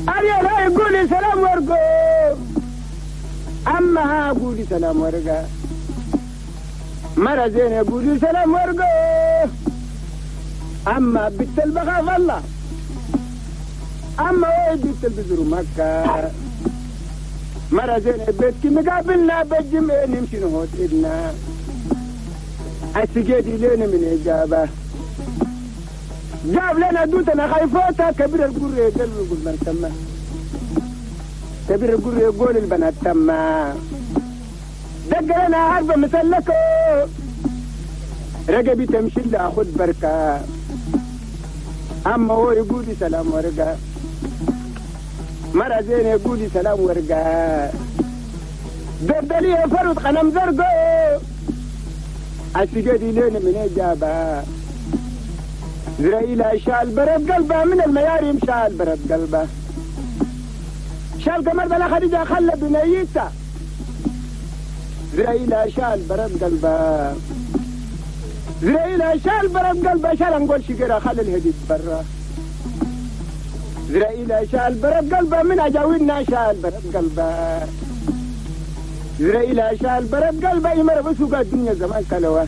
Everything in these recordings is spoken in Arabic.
أريا لا يقولي سلام ورقو أما ها قولي سلام ورقا مرة زين يقولي سلام ورقو أما بنت البخاف الله أما وين بنت البزر مكة مرة زين بيتك مقابلنا بالجمعة نمشي نهوت إدنا السجادي لنا من إجابة جاب لنا دوتنا خايفوتها كبير القرية قال له قل من تما كبير القرية يقول البنات تما دق لنا عربة مسلكه رقبي تمشي لها أخذ بركة أما هو يقول لي سلام ورقة مرة زين يقول لي سلام ورقة دردلية فرد قنم زرقه السجادي لنا من إجابة إسرائيل شال برد قلبه من المياريم شال برد قلبه شال قمر بلا خديجة خلى بنيته إسرائيل شال برد قلبه إسرائيل شال برد قلبه شال نقول شجرة خلى الهديد برا إسرائيل شال برد قلبه من أجاوينا شال برد قلبه إسرائيل شال برد قلبه يمر بسوق الدنيا زمان كلوه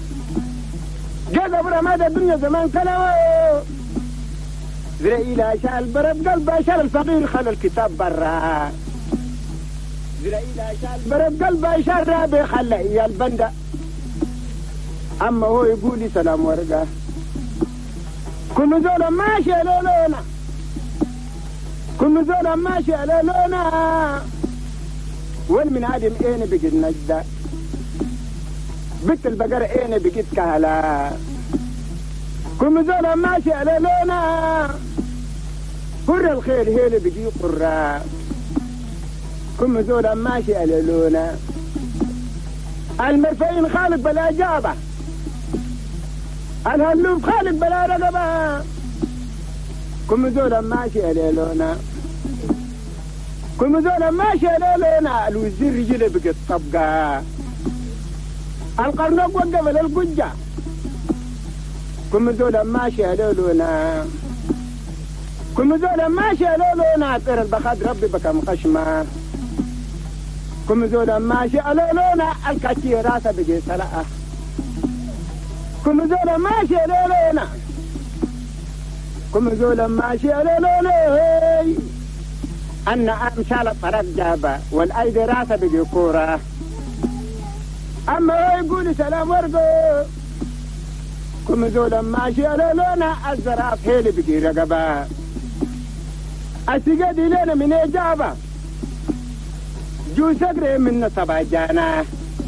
جاء برا ماذا الدنيا زمان كلوه إسرائيل شال برد قلبه شال الفقير خلى الكتاب برا إسرائيل شال برد قلبه شال رابي خلى إياه البندة أما هو يقول لي سلام ورقة كل زول ماشي لولونا كل زول ماشي لولونا والمن عدم اين بقيت نجدة بنت البقرة اين بقيت كهلا كل زول ماشي لولونا قر الخير هي اللي بقي قرة كل زول ماشي لولونا المرفين خالق بلا جابة الهلوب خالق بلا رقبة كم زولا ماشي ليلونا كم زولا ماشي ليلونا الوزير رجل بقت طبقة القرنق وقف للقجة كم زولا ماشي ليلونا كم زولا ماشي ليلونا طير البخاد ربي بكم خشمة كم زولا ماشي ليلونا الكاتي راسه بقي سلقة كم زولا ماشي ليلونا كم زولا ماشي ليلونا أن أمشال الطرق جابة والأيدي راسه بقي كورة أما هو يقول سلام ورقو كم زولا ماشي ليلونا الزراف هي اللي بقي رقبة السجادي لنا من إجابة جو سقري من صباجانا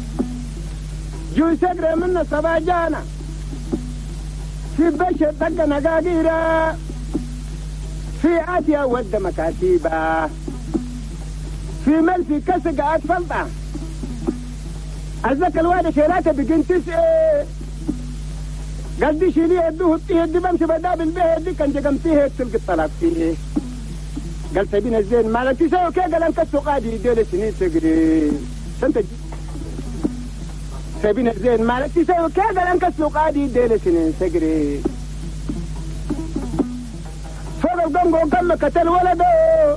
جو سقري من صباجانا في بشر دق نقاقيرة في آتيا ود مكاتيبة في ملفي كسق أتفلطة أزك الواد شيراته بقين تسعي قد شيليه يدوه التيه بمشي بداب البيه دي كان جقمتيه تلقى الطلاق فيه قال سبين الزين مالك تساوي كي قال انك السقادي ديل سنين تقري سنت سبين الزين مالك تساوي كي قال انك السقادي ديل سنين تقري فوق القنقو قم كتل ولده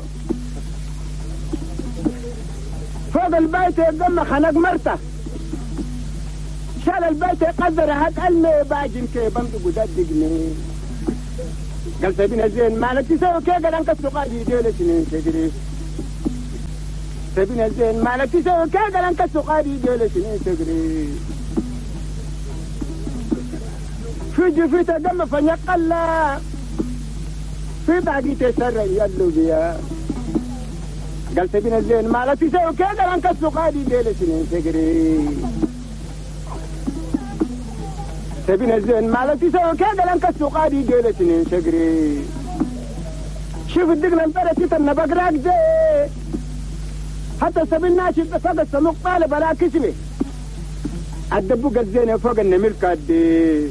فوق البيت قم خنق مرته شال البيت قدر هاد قلمي باجن كي بمدو قداد دقني قال سبين الزين مالك تساوي كي قال انك السقادي ديل سنين تقري سبين الزين مالك تساوي كي قال انك السقادي ديل سنين تقري في جفيته دم فنقلا في باقي تسر يلو بيا قال سبين الزين مالك تساوي كي قال انك السقادي ديل سنين تقري سبين الزين مالك تساوي كي قال انك السقادي ديل سنين تقري شوف الدقل انطرت تتنا بقراك دي حتى سبين ناشف فوق السموق طالب على كسبه الدبوق الزين فوق النمير كادي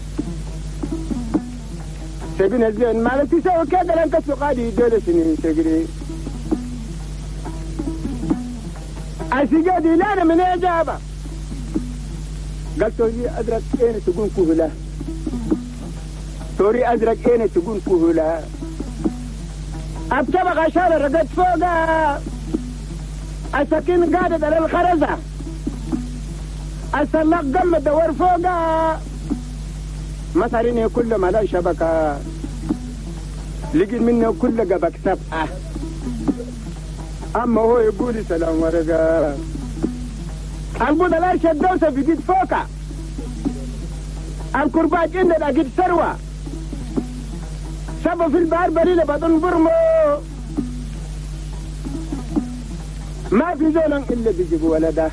سبين الزين مالك تساوي كي قال انك السقادي ديل سنين تقري السجادي لانا من إجابة قال توري أدرك أين تكون كهلة توري أدرك أين تكون كهلة أبتبغ أشار رقد فوقها السكين قاعدة على الخرزة السلاق قم الدور فوقها مثلين كل ما لا شبكة لقي منه كل قبك سبعة أما هو يقول سلام ورقة البوضة لا شدوسة بقيت فوقها الكرباج عندنا قد سروة شبه في البحر بريلة بطن برمو ما في زولن إلا بيجيب ولده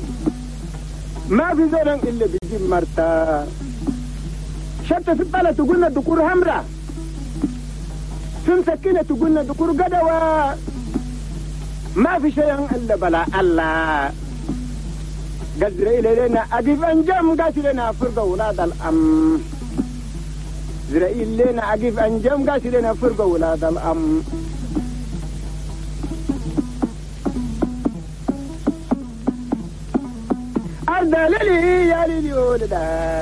ما في زولن إلا بيجيب مرتا شتى في الطالة تقولنا دكور همرة في مسكينة تقولنا دكور قدوة ما في شيء إلا بلا الله قدر إلينا أقف أنجام قاسي لنا فرق ولاد الأم إسرائيل لنا أقف أنجام قاسي لنا فرق ولاد الأم أرد للي يا ليلي ولدا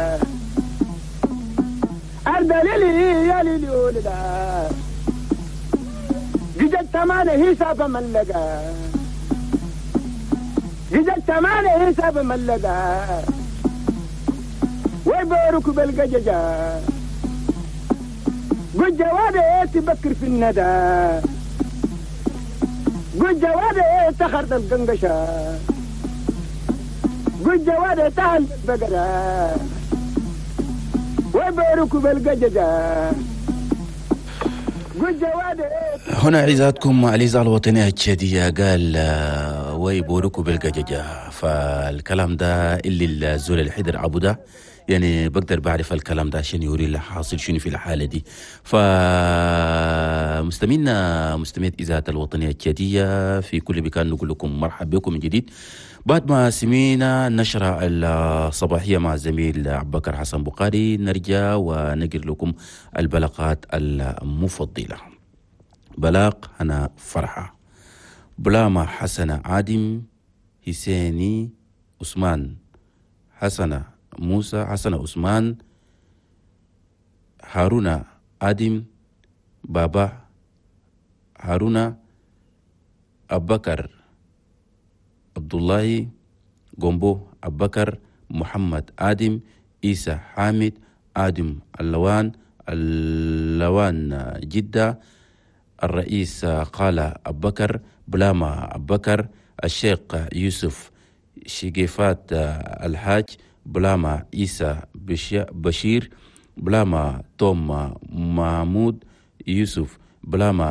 أرد للي يا ليلي ولدا جدت تمانه حساب ملقا جدت تمانه حساب ملقا ويبارك بالقججا قل جوابه تبكر في الندى قل جوابه تخرط القنقشة قل جوابه تهل البقرة ويبارك بالقججا قل جوابه. هنا عزاتكم الإذاعة الوطنية التشادية قال ويبوركوا بالقججة. فالكلام ده اللي الزول الحدر عبو ده يعني بقدر بعرف الكلام ده عشان يوري اللي حاصل شنو في الحالة دي. فمستمعينا مستمعية إذاعة الوطنية التشادية في كل مكان نقول لكم مرحبا بكم من جديد بعد ما سمينا نشرة الصباحية مع الزميل عباكر حسن بقاري. نرجع ونقل لكم البلاغات المفضلة. بلاغ هنا فرحة بلامة حسن عادم حسيني عثمان حسن موسى حسن عثمان هارون عادم بابا هارون أبكر عبد الله قنبو أبكر محمد آدم إيسى حامد آدم اللوان جدة الرئيس قال أبكر بلامة أبكر الشيخ يوسف شقيفات الحاج بلامة إيسى بشير بلامة توم محمود يوسف بلامة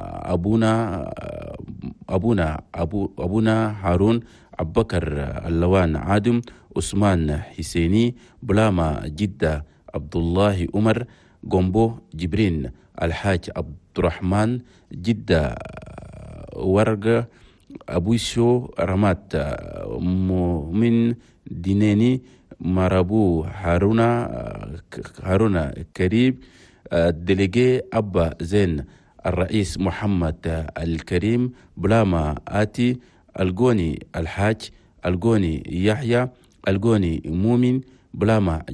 أبونا هارون أبكر اللوان عادم عثمان حسيني بلامة جدة عبد الله عمر قنبو جبرين الحاج عبد الرحمن جدة ورقة أبوشو رمات مؤمن دينيني مرابو هارون كريم الدليجي أبا زين الرئيس محمد الكريم بلاما آتي القوني الحاج القوني يحيى القوني مؤمن بلاما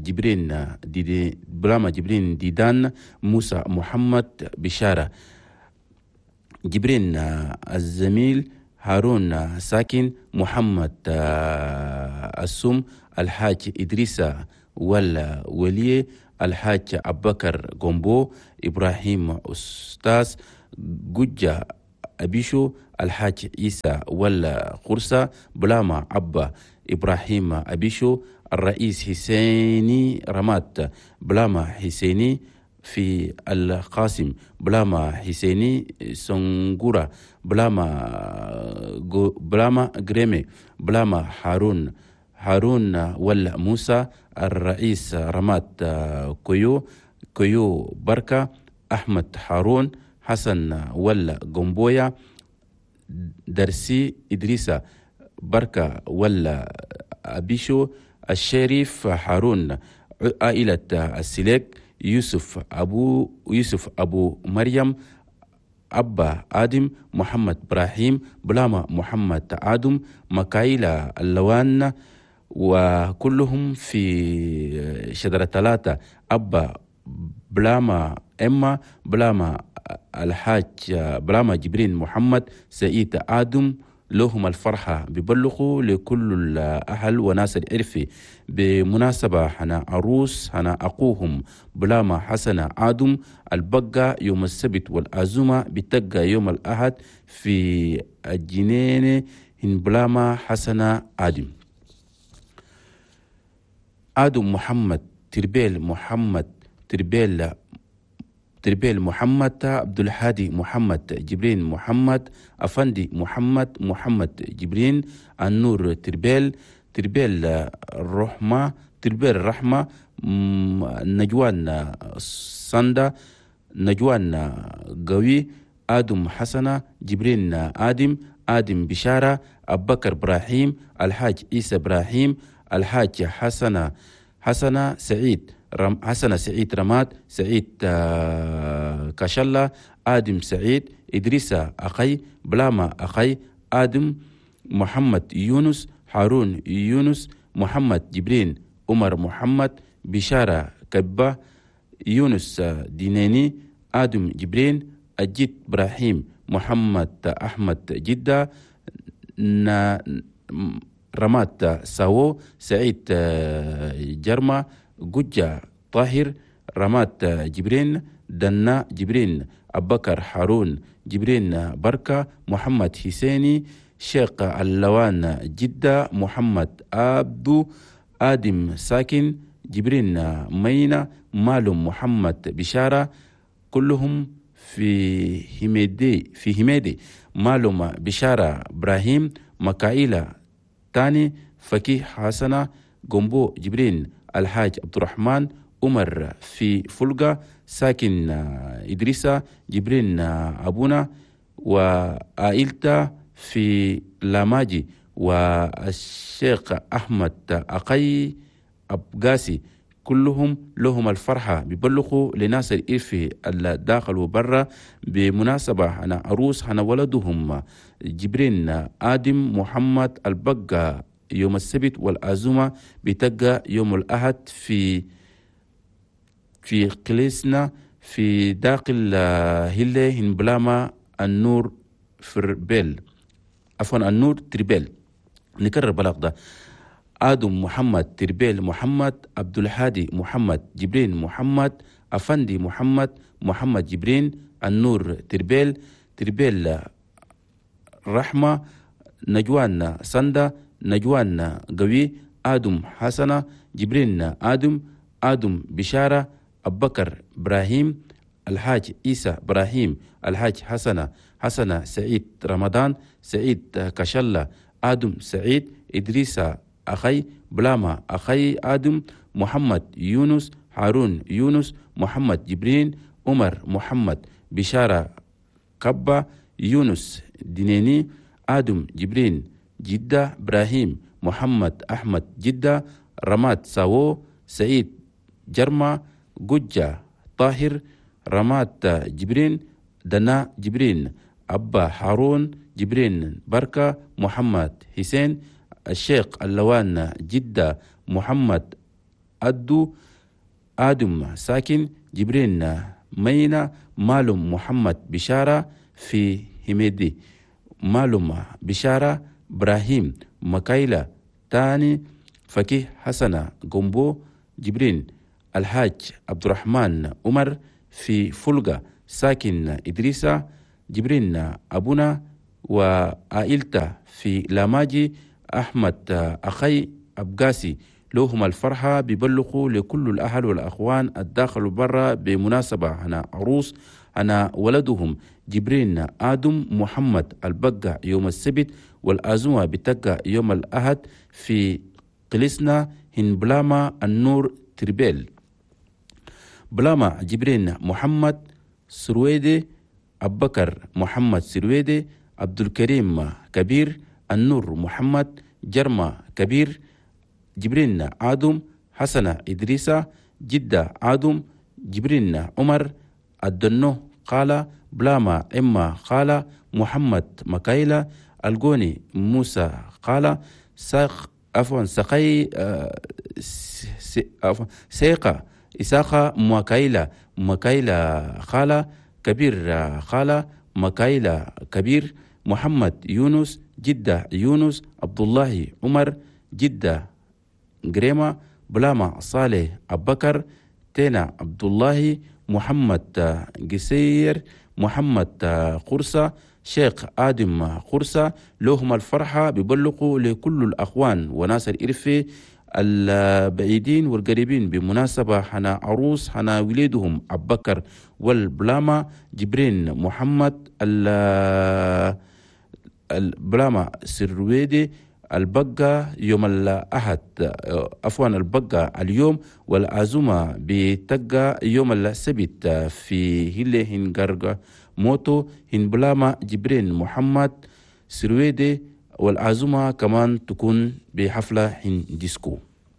جبرين ديدان موسى محمد بشارة جبرين الزميل هارون ساكن محمد السم الحاج إدريس والولي الحاج أبكر قنبو إبراهيم أستاذ جوجة أبيشو الحاج إيسى والقرصة بلاما عبا إبراهيم أبيشو الرئيس حسيني رمات بلاما حسيني في القاسم بلاما حسيني سنغورا بلاما غريمي بلاما هارون ولا موسى الرئيس رمات كيو بركة أحمد هارون حسن ولا قنبويا درسي إدريسة بركة ولا أبيشو الشريف هارون عائلة السليك يوسف أبو مريم أبا آدم محمد إبراهيم بلاما محمد آدم مكايلة اللوان وكلهم في شجرة 3 أبا بلاما إما بلاما الحاج بلاما جبرين محمد سعيد آدم لهم الفرحة ببلغوا لكل الأهل وناس العرفي بمناسبة هنا عروس هنا أقوهم بلاما حسن آدم البقى يوم السبت والأزمة بتقى يوم الأحد في الجنين هن بلاما حسن آدم آدم محمد تربيل محمد تربيل محمد عبد الهادي محمد جبرين محمد أفندي محمد جبرين النور تربيل الرحمة نجوان صندا نجوان قوي آدم حسنة جبرين آدم بشارة أبو بكر إبراهيم الحاج عيسى إبراهيم الحاج حسنة سعيد حسنة سعيد رماد سعيد كاشلا آدم سعيد إدريس أخي بلاما أخي آدم محمد يونس هارون يونس محمد جبرين عمر محمد بشارة كبة يونس ديناني آدم جبرين أجيت إبراهيم محمد أحمد جدة رمات ساو سعيد جرمة جوجا طاهر رمات جبرين دنا جبرين أبو بكر هارون جبرين بركة محمد حسيني شيخ اللوان جدة محمد عبدو آدم ساكن جبرين مينا مالم محمد بشارة كلهم في هميدي مالم بشارة إبراهيم مكايلة تاني فكيه حسنة قنبو جبرين الحاج عبد الرحمن عمر في فلقة ساكن إدريسة جبرين أبونا وآئلتا في لاماجي والشيخ أحمد أقي أبقاسي كلهم لهم الفرحة ببلغوا لناس الإرفي الداخل وبرا بمناسبة أنا عروس أنا ولدهم جبرين آدم محمد البقى يوم السبت والأزمة بتقى يوم الأحد في قليسنا في داخل هيلي هنبلاما النور فربيل عفوا النور تربيل نكرر بلاغ ده آدم محمد تربيل محمد عبد الهادي محمد جبرين محمد أفندي محمد جبرين النور تربيل رحمة نجوان صندا نجوان قوي آدم حسنة جبرين آدم بشارة أبو بكر إبراهيم الحاج عيسى إبراهيم الحاج حسنة سعيد رمضان سعيد كاشلا آدم سعيد إدريس أخي بلاما أخي آدم محمد يونس هارون يونس محمد جبرين عمر محمد بشارة كبة يونس دينيني آدم جبرين جدة إبراهيم محمد أحمد جدة رمات ساو سعيد جرمة جوجا طاهر رمات جبرين دنا جبرين أبا هارون جبرين بركة محمد حسين الشيخ اللوان جدة محمد أدو آدم ساكن جبرين مينا مالم محمد بشارة في هميدي مالم بشارة إبراهيم مكايلة تاني فكيه حسنة قنبو جبرين الحاج عبد الرحمن عمر في فلقة ساكن إدريسة جبرين أبونا وآئلتا في لاماجي أحمد أخي أبقاسي لهم الفرحة ببلغوا لكل الأهل والأخوان الداخل وبرا بمناسبة أنا عروس أنا ولدهم جبرين آدم محمد البقى يوم السبت والأزمة بتقى يوم الأحد في قلسنا هن بلاما النور تربيل بلاما جبرين محمد سرويدي أبو بكر محمد سرويدي عبد الكريم كبير النور محمد جرمة كبير جبرين آدم حسنة إدريسة جدة آدم جبرين عمر الدنو قال بلاما إما قال محمد مكايلة القوني موسى قال سقي سيقة إساقة مكايلة خالة كبير خالة مكايلة كبير محمد يونس جدة يونس عبد الله عمر جدة جريمة بلاما صالح أبو بكر تينا عبد الله محمد قسير محمد قرصة شيخ آدم قرصة لهم الفرحة ببلغوا لكل الأخوان وناس الإرفي البعيدين والقريبين بمناسبة حنا عروس حنا وليدهم أبو بكر والبلاما جبرين محمد البلاما سرويدي البقى يوم الأحد البقى اليوم والعزومة بتقى يوم السبت في هيلي هنقرق موتو هنبلاما جبرين محمد سرويدي والعزومة كمان تكون بحفلة هن ديسكو.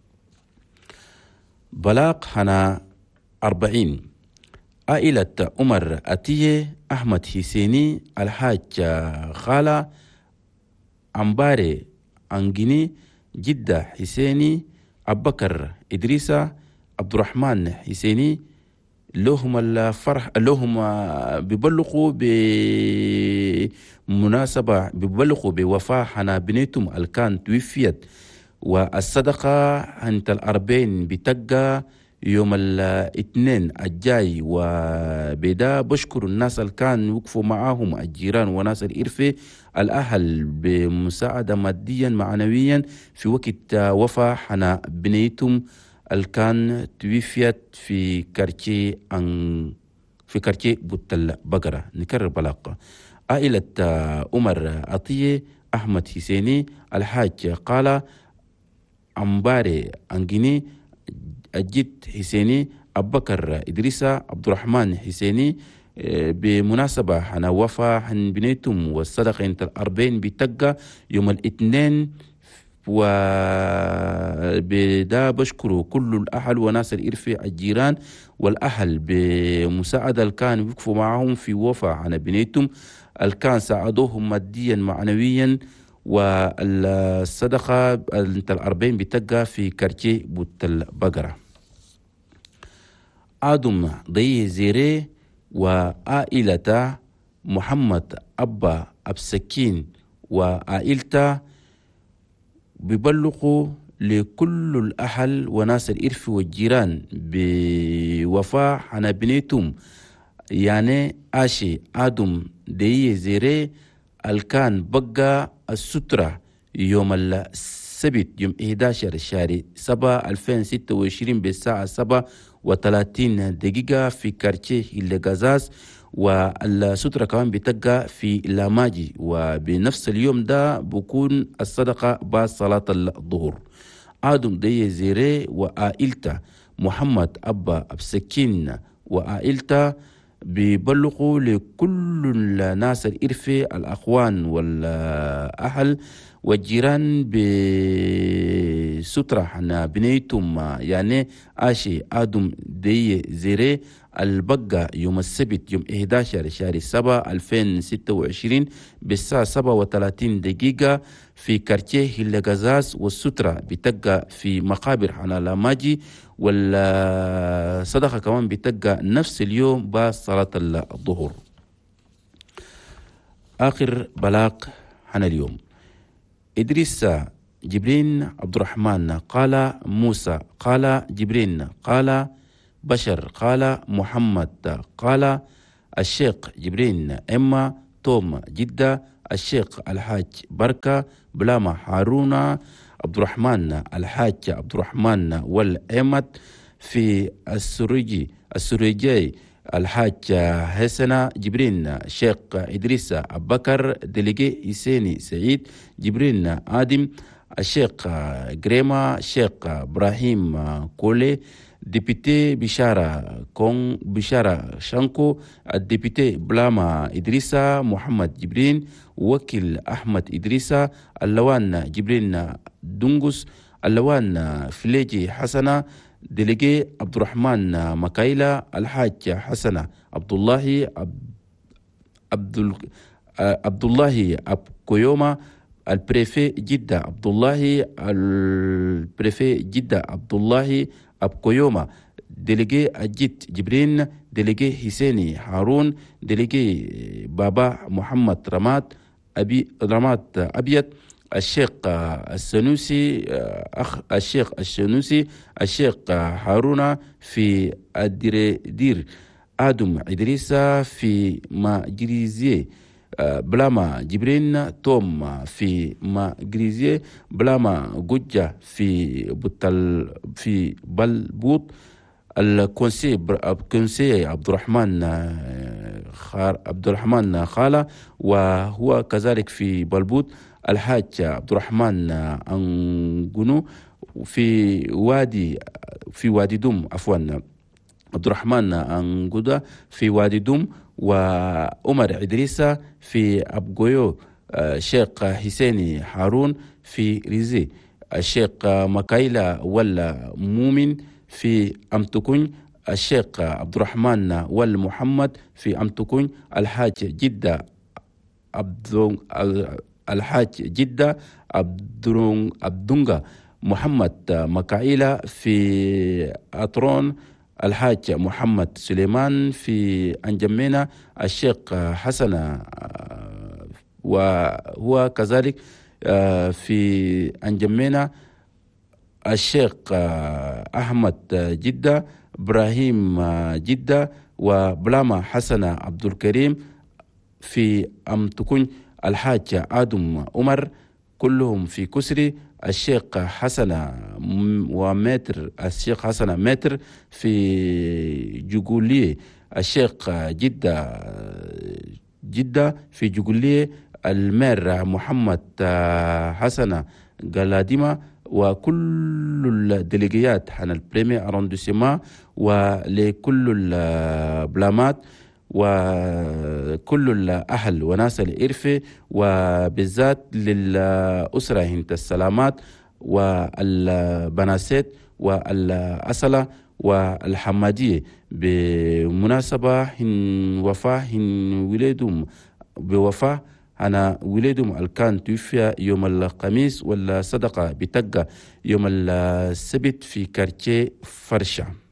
بلاق هنا 40 عائلة عمر أتيه أحمد حسيني الحاج خالة أمباري أنجيني جدة حسيني أبو بكر إدريسة عبد الرحمن حسيني لهم الفرح لهم ببلغوا بمناسبة ببلغوا بوفاة حنا بنيتم الكان توفيت والصدقة عند 40 بتقى يوم الاثنين الجاي وبدا بشكر الناس اللي كان وقفوا معاهم الجيران وناس الإرفة الأهل بمساعدة ماديا معنويا في وقت وفاة حنا بنيتم الكان توفيت في كارتي بوتل بقرة. نكرر بلاقة عائلة عمر عطية أحمد حسيني الحاج قال أمباري أنجيني الجد حسيني أبو بكر إدريسة عبد الرحمن حسيني بمناسبة حنا وفاة حن بنيتم والصدقة انت 40 بتقى يوم الاثنين وبدا بشكروا كل الأهل وناس الإرفة الجيران والأهل بمساعدة الكان يوقفوا معهم في وفاة عن بنيتم الكان ساعدوهم ماديا معنويا والصدقة انت 40 بتقى في كارتي بوتل بقرة. آدم ضي زيري وعائلة محمد أبا أبسكين وعائلته ببلغوا لكل الأهل وناس الإرف والجيران بوفاة حنا بنيتم يعني آشي آدم ضي زيري الكان بقى السترة يوم السبت يوم 11 شهر 7 2026 بالساعة 7:30 في كارتيه الليغازاز والسترة كمان بتقى في لاماجي وبنفس اليوم ده بكون الصدقة بعد صلاة الظهر. آدم دي زيري وعائلته محمد أبا أبسكين وعائلته بيبلغوا لكل الناس الإرفة الأخوان والأهل والجيران بسترة حنا بنيتم يعني آشي آدم دي زيري البقى يوم السبت يوم 11 شهر 7 2026 بالساعة 7:30 في كارتيه الليغازاز والسترة بتقى في مقابر حنا لاماجي والصدقة كمان بتقى نفس اليوم بعد صلاة الظهر. آخر بلاغ حنا اليوم إدريس جبرين عبد الرحمن قال موسى قال جبرين قال بشر قال محمد قال الشيخ جبرين إما توم جدة الشيخ الحاج بركة بلاما هارون عبد الرحمن الحاج عبد الرحمن والأمد في السريجي الحاج حسن جبرين شيخ إدريس أبو بكر ديليجي حسيني سعيد جبرين آدم الشيخ جريما شيخ إبراهيم كولي ديبيتي بشارة شانكو الديبيتي بلاما إدريسا محمد جبرين وكيل أحمد إدريسا اللوان جبرين دونغوس اللوان فليجي حسنة ديليجي عبد الرحمن مكايلة الحاج حسنة عبد الله أب كويوما البريفي جدة عبد الله البريفي جدة عبد الله أب كويوما délégué Ajit Jibrin, délégué Hisseni Haroun, délégué Baba Mohamed Ramat Abiat, الشيخ السنوسي الشيخ السنوسي، الشيخ هارون في الدير، آدم إدريسا في ماجريزيه، بلاما جبرين توم في ماجريزيه، بلاما جوجا في بلبوط، الكونسي عبد الرحمن خالة وهو كذلك في بلبوط، الحاج عبد الرحمن أنجنو في وادي دوم، عفوا عبد الرحمن أنجودا في وادي دوم، وعمر إدريسا في أبغويو، الشيخ حسيني هارون في ريزي، الشيخ مكايلا ولا مومن في أمتكون، الشيخ عبد الرحمن والمحمد في أمتكون، الحاج جدة عبدونغا محمد مكايلا في أطرون، الحاج محمد سليمان في أنجمينا، الشيخ حسن وهو كذلك في أنجمينا، الشيخ أحمد جدة، إبراهيم جدة، وبلاما حسن عبد الكريم في أمتكون، الحاج آدم عمر كلهم في كسري، الشيخ حسن ومتر، الشيخ حسن متر في جوجولية، الشيخ جدة في جوجولية، المير محمد حسن غلاديما، وكل الدليجيات عن البريمي أروندسيما ولكل البلامات وكل الأهل وناس الإرفة، وبالذات للأسرة هنت السلامات والبناسات والأصلة والحمادية بمناسبة وفاة ولادهم بوفاة أنا ولادهم الكان توفي يوم الخميس، ولا صدقة بتقى يوم السبت في كارتيه فرشة.